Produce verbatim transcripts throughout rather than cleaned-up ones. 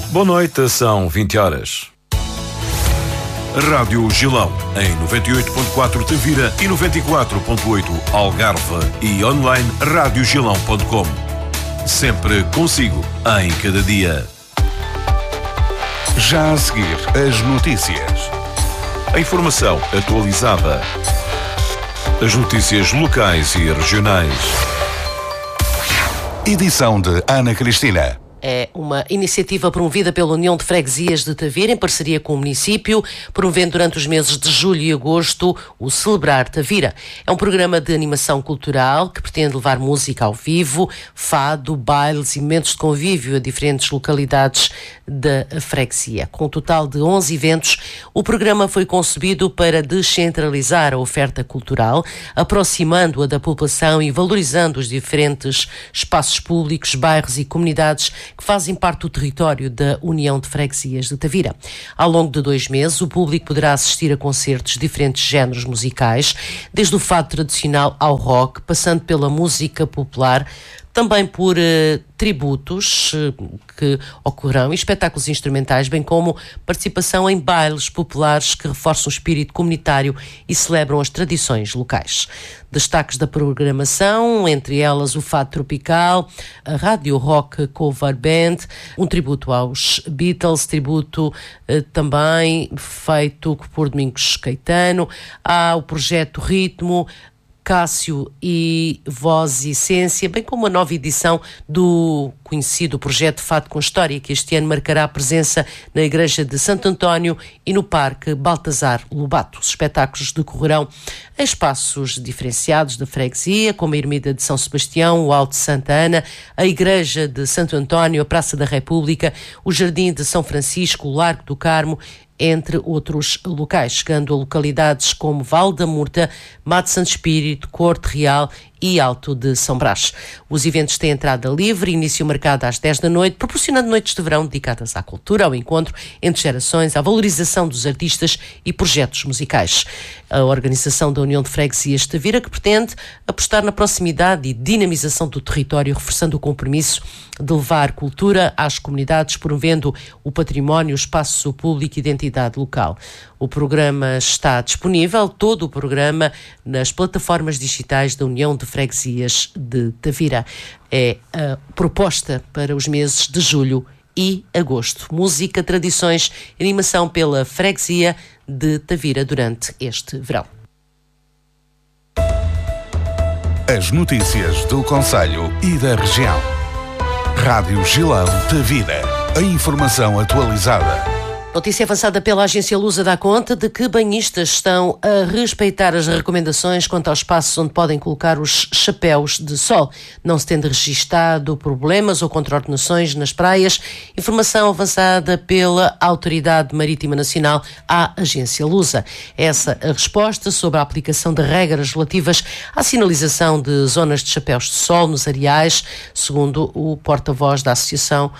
Boa noite, são vinte horas. Rádio Gilão, em noventa e oito ponto quatro Tavira e noventa e quatro ponto oito Algarve e online rádio gilão ponto com. Sempre consigo, em cada dia. Já a seguir, as notícias. A informação atualizada. As notícias locais e regionais. Edição de Ana Cristina. É uma iniciativa promovida pela União de Freguesias de Tavira, em parceria com o município, promovendo durante os meses de julho e agosto o Celebrar Tavira. É um programa de animação cultural que pretende levar música ao vivo, fado, bailes e momentos de convívio a diferentes localidades da freguesia. Com um total de onze eventos, o programa foi concebido para descentralizar a oferta cultural, aproximando-a da população e valorizando os diferentes espaços públicos, bairros e comunidades que fazem parte do território da União de Freguesias de Tavira. Ao longo de dois meses, o público poderá assistir a concertos de diferentes géneros musicais, desde o fado tradicional ao rock, passando pela música popular, também por uh, tributos uh, que ocorrerão e espetáculos instrumentais, bem como participação em bailes populares que reforçam o espírito comunitário e celebram as tradições locais. Destaques da programação, entre elas o fado tropical, a rádio rock cover band, um tributo aos Beatles, tributo uh, também feito por Domingos Caetano, há o projeto Ritmo, Cássio e Voz e Essência, bem como a nova edição do conhecido projeto Fado com História, que este ano marcará a presença na Igreja de Santo António e no Parque Baltasar Lobato. Os espetáculos decorrerão em espaços diferenciados da freguesia, como a Ermida de São Sebastião, o Alto de Santa Ana, a Igreja de Santo António, a Praça da República, o Jardim de São Francisco, o Largo do Carmo, entre outros locais, chegando a localidades como Val da Murta, Mato Santo Espírito, Corte Real e Alto de São Brás. Os eventos têm entrada livre, início marcado às dez da noite, proporcionando noites de verão dedicadas à cultura, ao encontro entre gerações, à valorização dos artistas e projetos musicais. A organização da União de Freguesias de Tavira, que pretende apostar na proximidade e dinamização do território, reforçando o compromisso de levar cultura às comunidades, promovendo o património, o espaço público e identidade local. O programa está disponível, todo o programa, nas plataformas digitais da União de Freguesias de Tavira. É a proposta para os meses de julho e agosto. Música, tradições, animação pela Freguesia de Tavira durante este verão. As notícias do concelho e da região. Rádio Gilão Tavira. A informação atualizada. Notícia avançada pela agência Lusa dá conta de que banhistas estão a respeitar as recomendações quanto aos espaços onde podem colocar os chapéus de sol, não se tendo registado problemas ou contraordenações nas praias. Informação avançada pela Autoridade Marítima Nacional à agência Lusa. Essa a resposta sobre a aplicação de regras relativas à sinalização de zonas de chapéus de sol nos areais, segundo o porta-voz da Associação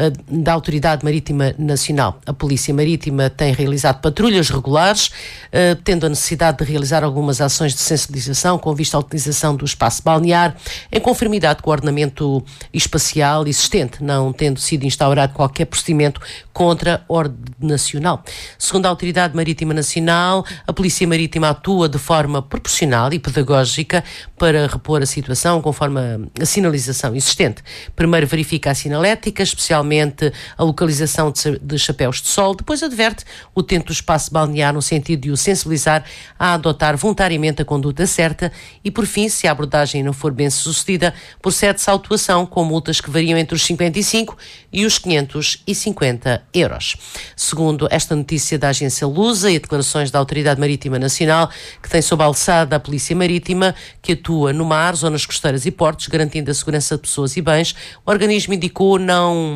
da Autoridade Marítima Nacional. A Polícia Marítima tem realizado patrulhas regulares, uh, tendo a necessidade de realizar algumas ações de sensibilização com vista à utilização do espaço balnear, em conformidade com o ordenamento espacial existente, não tendo sido instaurado qualquer procedimento contra a ordem nacional. Segundo a Autoridade Marítima Nacional, a Polícia Marítima atua de forma proporcional e pedagógica para repor a situação conforme a sinalização existente. Primeiro verifica a sinalética, especialmente a localização de, de chapéus de sol. Depois adverte o utente do espaço balnear no sentido de o sensibilizar a adotar voluntariamente a conduta certa e, por fim, se a abordagem não for bem sucedida, procede-se à autuação com multas que variam entre os cinquenta e cinco e os quinhentos e cinquenta euros. Segundo esta notícia da agência Lusa e declarações da Autoridade Marítima Nacional, que tem sob a alçada a Polícia Marítima, que atua no mar, zonas costeiras e portos, garantindo a segurança de pessoas e bens, o organismo indicou não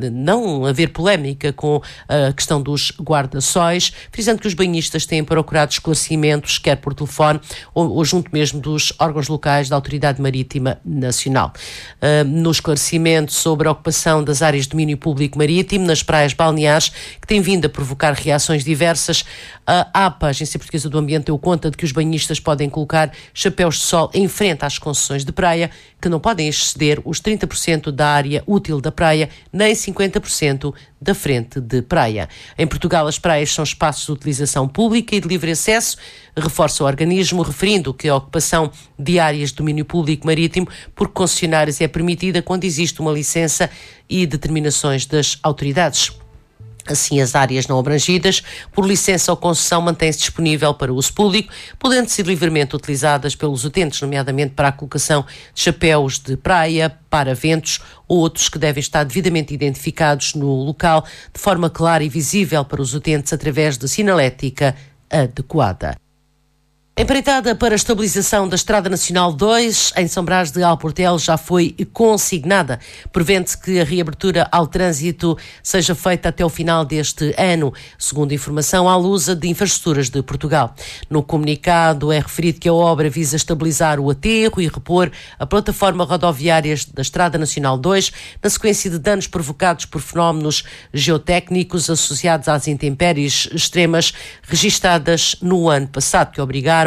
não haver polémica com a questão dos guarda-sóis, frisando que os banhistas têm procurado esclarecimentos, quer por telefone ou, ou junto mesmo dos órgãos locais da Autoridade Marítima Nacional. Uh, no esclarecimento sobre a ocupação das áreas de domínio público marítimo nas praias balneares, que tem vindo a provocar reações diversas, a APA, a Agência Portuguesa do Ambiente, deu conta de que os banhistas podem colocar chapéus de sol em frente às concessões de praia, que não podem exceder os trinta por cento da área útil da praia, nem cinquenta por cento da frente de praia. Em Portugal, as praias são espaços de utilização pública e de livre acesso, reforça o organismo, referindo que a ocupação de áreas de domínio público marítimo por concessionários é permitida quando existe uma licença e determinações das autoridades. Assim, as áreas não abrangidas por licença ou concessão mantêm-se disponível para uso público, podendo ser livremente utilizadas pelos utentes, nomeadamente para a colocação de chapéus de praia, para ventos ou outros que devem estar devidamente identificados no local, de forma clara e visível para os utentes através de sinalética adequada. Empreitada para a estabilização da Estrada Nacional dois, em São Brás de Alportel, já foi consignada. Prevê-se que a reabertura ao trânsito seja feita até o final deste ano, segundo informação à Lusa de Infraestruturas de Portugal. No comunicado é referido que a obra visa estabilizar o aterro e repor a plataforma rodoviária da Estrada Nacional dois, na sequência de danos provocados por fenómenos geotécnicos associados às intempéries extremas registadas no ano passado, que obrigaram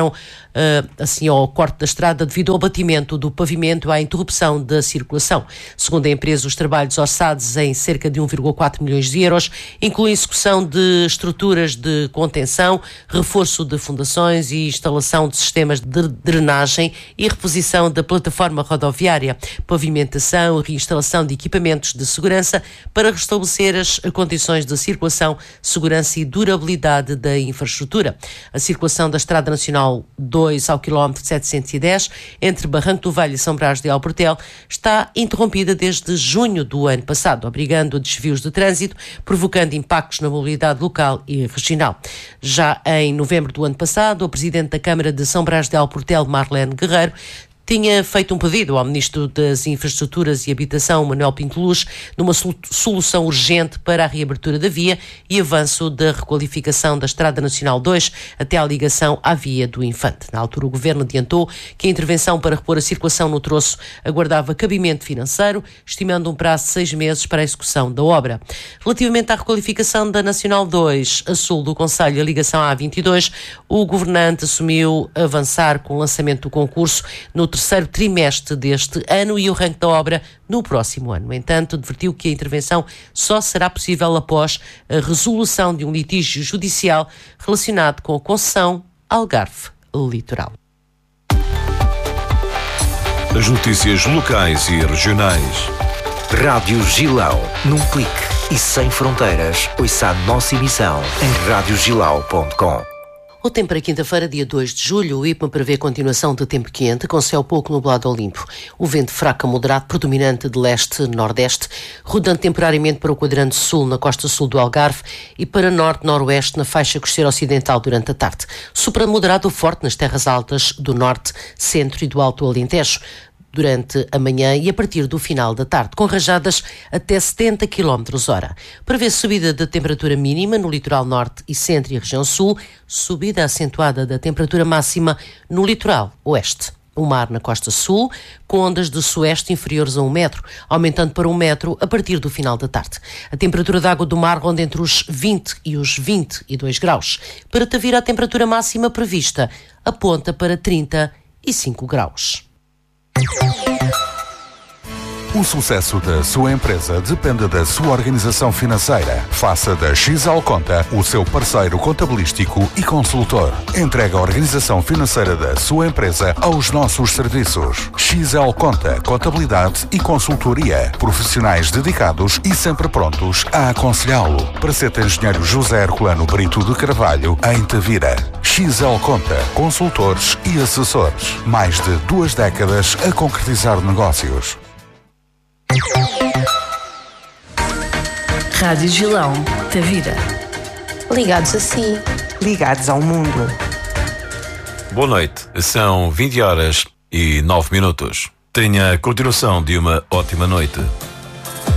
assim ao corte da estrada devido ao abatimento do pavimento e à interrupção da circulação. Segundo a empresa, os trabalhos orçados em cerca de um vírgula quatro milhões de euros incluem execução de estruturas de contenção, reforço de fundações e instalação de sistemas de drenagem e reposição da plataforma rodoviária, pavimentação e reinstalação de equipamentos de segurança para restabelecer as condições de circulação, segurança e durabilidade da infraestrutura. A circulação da Estrada Nacional dois ao quilómetro setecentos e dez, entre Barranco do Velho e São Brás de Alportel, está interrompida desde junho do ano passado, obrigando a desvios de trânsito, provocando impactos na mobilidade local e regional. Já em novembro do ano passado, o Presidente da Câmara de São Brás de Alportel, Marlene Guerreiro, tinha feito um pedido ao Ministro das Infraestruturas e Habitação, Manuel Pinto Luz, numa solução urgente para a reabertura da via e avanço da requalificação da Estrada Nacional dois até à ligação à Via do Infante. Na altura, o Governo adiantou que a intervenção para repor a circulação no troço aguardava cabimento financeiro, estimando um prazo de seis meses para a execução da obra. Relativamente à requalificação da Nacional dois, a sul do concelho e a ligação à A vinte e dois, o governante assumiu avançar com o lançamento do concurso no terceiro trimestre deste ano e o arranque da obra no próximo ano. No entanto, advertiu que a intervenção só será possível após a resolução de um litígio judicial relacionado com a concessão Algarve Litoral. As notícias locais e regionais. Rádio Gilão, num clique e sem fronteiras. Ouça a nossa emissão em rádio gilau ponto com. O tempo para quinta-feira, dia dois de julho, o I P M A prevê continuação de tempo quente, com céu pouco nublado ao limpo. O vento fraco a moderado, predominante de leste-nordeste, rodando temporariamente para o quadrante sul, na costa sul do Algarve, e para norte-noroeste, na faixa costeira ocidental, durante a tarde. Sopra moderado forte nas terras altas do norte, centro e do Alto Alentejo, durante a manhã e a partir do final da tarde, com rajadas até setenta quilómetros hora. Prevê-se subida da temperatura mínima no litoral norte e centro e região sul, subida acentuada da temperatura máxima no litoral oeste. O mar na costa sul, com ondas de sueste inferiores a um metro, aumentando para um metro a partir do final da tarde. A temperatura da água do mar ronda entre os vinte e os vinte e dois graus. Para Tavira, a temperatura máxima prevista aponta para trinta e cinco graus. O sucesso da sua empresa depende da sua organização financeira. Faça da X L Conta o seu parceiro contabilístico e consultor. Entregue a organização financeira da sua empresa aos nossos serviços. X L Conta, contabilidade e consultoria. Profissionais dedicados e sempre prontos a aconselhá-lo. Praceta Engenheiro José Herculano Brito de Carvalho, em Tavira. X L Conta, consultores e assessores. Mais de duas décadas a concretizar negócios. Rádio Gilão, Tavira. Ligados a si. Ligados ao mundo. Boa noite. São vinte horas e nove minutos. Tenha a continuação de uma ótima noite.